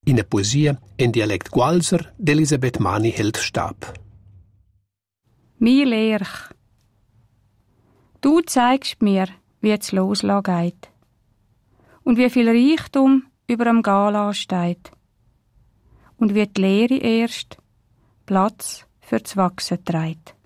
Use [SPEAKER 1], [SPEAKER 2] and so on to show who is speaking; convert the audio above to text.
[SPEAKER 1] In der Poesie in Dialekt Gualser d'Elisabeth Mani hält Stab.
[SPEAKER 2] Mir Lehrch, du zeigst mir, wie es loslassen geht und wie viel Reichtum über dem Gala steht und wie die Lehre erst Platz für das Wachsen trägt.